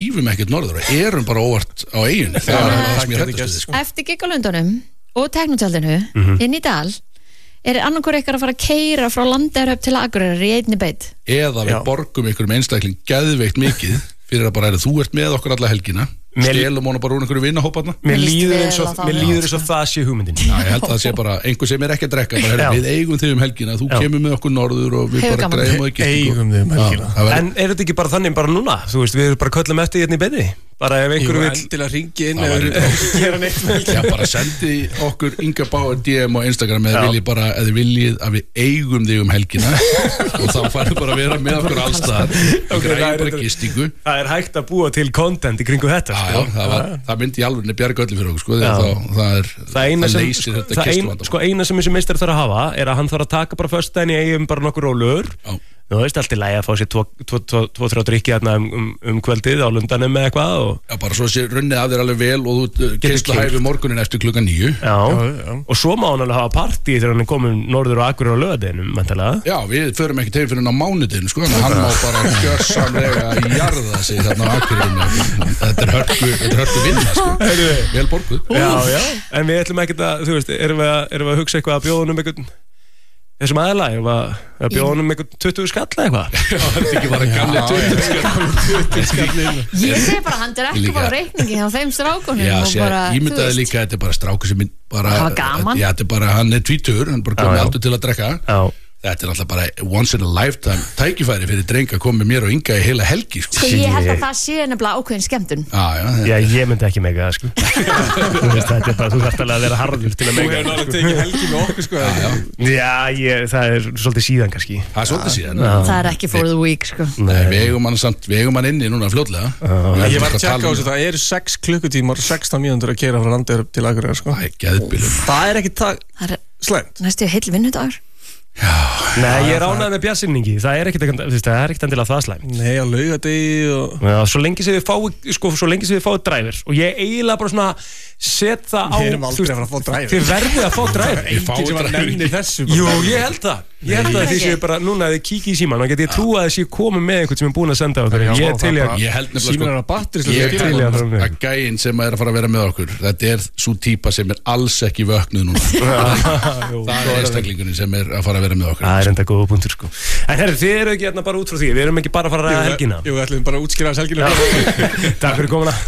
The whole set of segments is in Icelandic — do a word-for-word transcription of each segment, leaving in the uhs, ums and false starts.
drífum ekkert norður og erum bara óvart á eyjunni þegar það er sem ég hættast við Eftir gig á Lundunum og teknotjaldinu mm-hmm. inn í Dal er annarkur ykkar að fara að keyra frá Landeyrhöfn til Akureyrar í einni beit eða við Já. borgum ykkur með einstakling geðveikt mikið fyrir að bara er þú ert með okkur alla helgina stelum hona bara úr einhverju vinnahóparna mér líður eins og mér líður eins og það sé hugmyndin Já, ég held að það sé bara einhver sem er ekki að drekka bara, við eigum þig um helgina, þú Já. kemur með okkur norður og við Hefur bara gaman. greiðum og ekki eigum þig um helgina Já, en er þetta ekki bara þannig bara núna þú veist við erum bara köllum eftir hérna í beinni bara ef einhverju vill til að ringi inn eða gera neitt Já, bara sendi okkur Inga Bauer D M á Instagram eða viljið bara eða viljið að við eigum þig um helgina og þá farið bara að vera með okkur allstaðar og græðum bara gistingu það er hægt að búa til content í kringu þetta Já, já, það, var, það myndi í alveg bjarga öllu fyrir okkur sko, það, það er það eina það sem, leysir þetta það ein, kistuvandamál. sko, eina sem þessi meistari þarf að hafa er að hann þarf að taka bara föstudaginn í eigum bara nokkur rólur þú veist allt í lagi að fá sér tvo þrjá drykki þarna um, um, um kvöldið á Lundanum með eitthvað og Já, bara svo sé runnið af þér alveg vel og þú kistla hæfi morgunin eftir klukkan níu Já, já, já. Og svo má hann alveg hafa partí þegar hann er komin norður og Akureyrar á laugardeginum mæntanlega. Já, við förum ekki tegum fyrir hann á mánudeginu sko, hann má bara gjörsamlega jarða sig þarna á Akureyri þetta er hörku, þetta er hörku vinna sko. vel borguð Já, já, en við ætlum ekkert að, þú veist, erum við að, erum við að hugsa eitthvað að bjóða um einhvern þessum aðla, ég var að bjóða um einhvern tuttugu skall eða eitthvað Já, þetta er ekki bara gamli tuttugu skall Ég segi bara, hann er ekki bara reikningi hjá þeim strákunum Já, og sér, bara, ég myndi að líka þetta er bara strákur sem bara, Það var gaman. Já, þetta er bara, hann er tvítugur, hann er bara komið Já, já. aldur til að drekka Já, Þetta er alltaf bara once in a lifetime tækifæri fyrir dreng að koma með mér og Inga í heila helgi sko. Sko, ég held að það sé nefnilega ákveðin skemmtun Já, já, já, ég myndi ekki mega það, sko Þú veist, þetta er bara, þú þarft alveg að vera harður til að Þú mega hefur náttúrulega tekið helgi með okkur sko já, já. Já, ég, það er svolítið síðan kannski Það er svolítið síðan Það er ekki for the week, sko Nei, við eigum hann samt, við eigum hann inni núna fljótlega Ég var að tjekka á þessu, það eru sex klukkutímar og sextán mínútur að keyra frá Landeyrhöfn til Akureyrar sko. Það er geðbilum Það er ekki það Það er slæmt næstu heill vinnudagur Nei, ég er ánægð með bjartsýningi Það er ekkert ekkert, þú veist, það er ekkert endilega það slæmt Nei, á laugadegi og Já, svo lengi sem við fáum, sko, svo lengi sem við fáum dræfir og ég eiginlega bara svona set það á Við erum aldrei þú veist, að fara að fá driver. Þið verðið að fá dræfir enginn sem var að nenni þessu bara. Jú, ég held það Ég held að þið séu bara, núna að þið kíkja í síman og get ég trúa að þið séu komið með einhvern sem er búin að senda okkur Já, Ég er til í að Ég held Síminn er nefnilega á batteri sko Ég til í að fara með. að gæinn sem er að fara að vera með okkur Þetta er svo típa sem er alls ekki vöknuð núna Jú, Það er einstaklingunin sem er að fara að vera með okkur Það er enda góða punktur, sko En herri, þið eru ekki hérna bara út frá því Við erum ekki bara að fara að ræða helgina Jú, við ætlum bara að útskýra þess helgina Takk fyrir komuna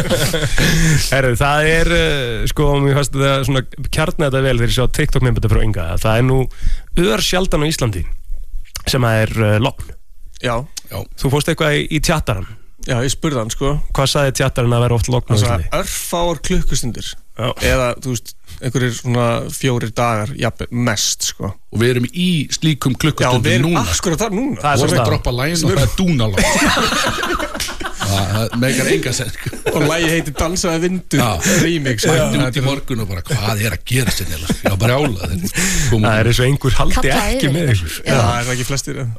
Herri, það er, uh, sko, mér fannst það svona kjarna þetta vel þegar ég sá TikTok-myndbæti frá Inga Það er nú ör sjaldan á Íslandi sem að er uh, logn Já, Já, Þú fórst eitthvað í, í tjattaran já, ég spurði hann sko Hvað sagði tjattarinn að vera oft logn á Hann Íslandi? sagði örfáar klukkustundir Já. Eða, þú veist, einhverjir svona fjórir dagar, jafnvel, mest sko og við erum í slíkum Já, við klukkustundum erum núna akkurat þar núna Það er Og svo við staðan. droppa lægin og það er dúnalog Það meikar enga sen Og lagi heitir Dansaði vindur Já. Remix Mætti út í morgun og bara hvað er að gera sér neila Já, bara ála Það er eins og einhver haldi Kalla ekki yfir með ykkur. ykkur Já, það er ekki flestir ja.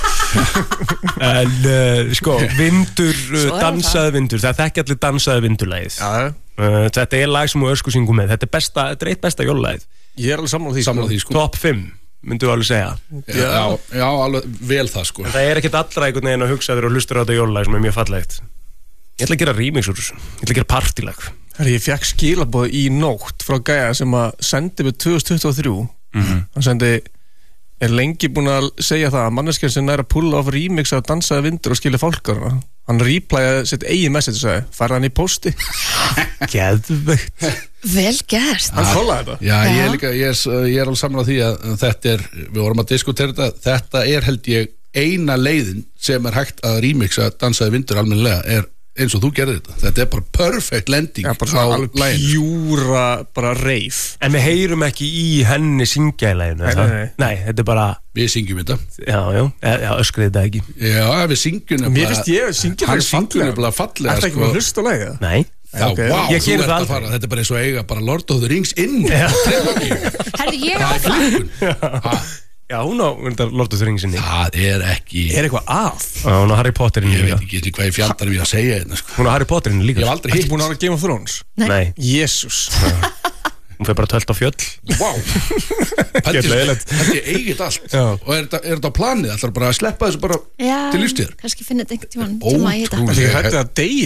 Já. En uh, sko, vindur, uh, Svo er það. dansaði vindur Það þekki allir dansaði vindurlagið Já, uh, Þetta er lag sem við ösku syngum með Þetta er, besta, þetta er eitt besta jólagið ég er alveg sammála því sko. Sammála því sko Top fimm, myndu alveg segja Já, já, alveg vel það sko Það er ekkert allra einhvern veginn að hugsa þegar þú hlustur á þetta jólalag sem er mjög fallegt Ég ætla að gera remix úr þessu Ég ætla að gera partylag Herri, ég fekk skilaboð í nótt frá gæja sem að sendi með tvö þúsund tuttugu og þrjú Mhm. Hann sendi er lengi búin að segja það að manneskjan sem er að pulla of remix að dansaði vindur og skilja fólkar hann replæði sitt eigin message og sagði farði hann í posti Geðveikt Vel gert hann kollaði þetta Já, ég Já. er líka, ég er, ég er alveg samlega því að þetta er, við vorum að diskutera þetta þetta er held ég eina leiðin sem er hægt að remixa dansaði vindur almennilega er eins og þú gerðir þetta þetta er bara perfect landing Já, bara svona á alveg laginu. pjúra bara reif En við heyrum ekki í henni syngja í laginu Nei, er það? nei, nei. Nei, þetta er bara, Við syngjum þetta já, já, já öskrið þetta ekki Já, við syngjum Mér finnst ég að syngja Hann þetta syngjum fallega. nefnilega fallega Ertu ekki sko. að hlusta á lagið? Nei Já, Ok. vá, Ég þú geri ert það að aldrei. fara Þetta er bara eins og eiga bara Lord of the Rings inn Herðu, ég er áfram áfram Já, hún á, þetta Lord of the Rings inni Það er ekki Er eitthvað að? Já, hún á Harry Potter inni Ég líka veit ekki ekki hvað ég fjandar við að segja þetta sko. Hún á Harry Potter inni Ég líka hef aldrei Ertu hitt búin að ára Game of Thrones? Nei. Jésús Hún fer bara tölt á fjöll Vá Þetta leiðilegt. er eigið allt Já. Og er þetta, er þetta á planið? Ætlar bara að sleppa þessu bara Já, til lífstíðar? kannski finna þetta einhvern tímann tíma í þetta Ótrúlega. Það er hægt að deyja